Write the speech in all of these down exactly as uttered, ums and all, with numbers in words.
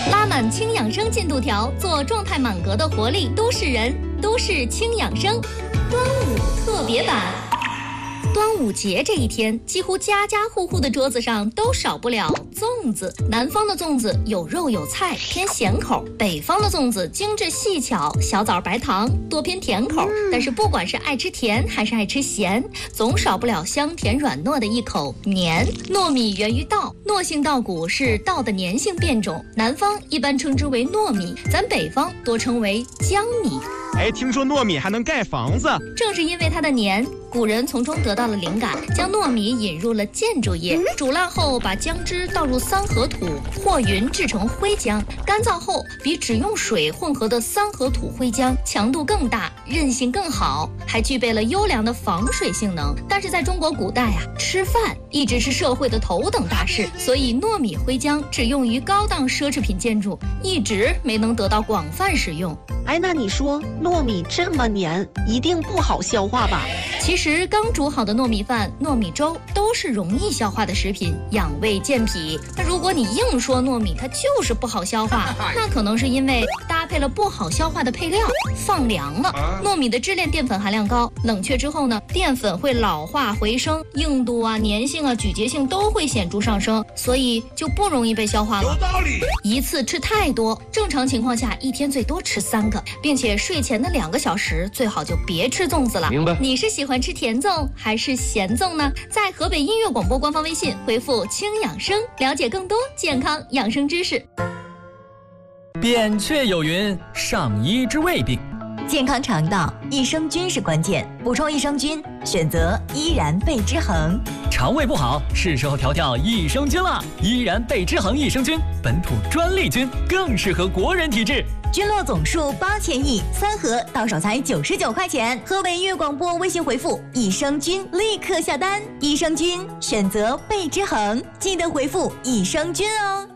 拉满轻养生进度条，做状态满格的活力都市人，都市轻养生。端午特别版。端午节这一天，几乎家家户户的桌子上都少不了粽子。南方的粽子有肉有菜，偏咸口；北方的粽子精致细巧，小枣白糖，多偏甜口。但是不管是爱吃甜还是爱吃咸，总少不了香甜软糯的一口黏。糯米源于稻，糯性稻谷是稻的粘性变种，南方一般称之为糯米，咱北方多称为江米。 哎，听说糯米还能盖房子， 正是因为它的黏，古人从中得到了灵感，将糯米引入了建筑业。煮烂后，把浆汁倒入三合土和匀制成灰浆，干燥后比只用水混合的三合土灰浆强度更大，韧性更好，还具备了优良的防水性能。但是在中国古代啊，吃饭一直是社会的头等大事，所以糯米灰浆只用于高档奢侈品建筑，一直没能得到广泛使用。 哎，那你说糯米这么黏，一定不好消化吧？ 其实刚煮好的糯米饭、糯米粥都是容易消化的食品，养胃健脾。那如果你硬说糯米它就是不好消化，那可能是因为搭配了不好消化的配料，放凉了。糯米的支链淀粉含量高，冷却之后呢，淀粉会老化回升，硬度啊、粘性啊、咀嚼性都会显著上升，所以就不容易被消化了。有道理。一次吃太多，正常情况下一天最多吃三个，并且睡前的两个小时最好就别吃粽子了。 明白。 你是喜欢吃甜粽还是咸粽呢？在河北音乐广播官方微信回复轻养生，了解更多健康养生知识。 扁鹊有云，上医之未病。 健康肠道，益生菌是关键，补充益生菌，选择依然贝之恒。 肠胃不好，是时候调调益生菌了。依然贝之恒益生菌，本土专利菌，更适合国人体质。 菌落总数八千亿，三盒到手才九十九块钱。河北音乐广播微信回复益生菌，立刻下单。益生菌选择贝之恒，记得回复益生菌哦。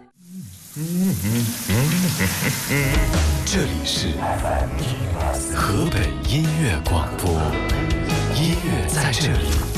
这里是河北音乐广播，音乐在这里。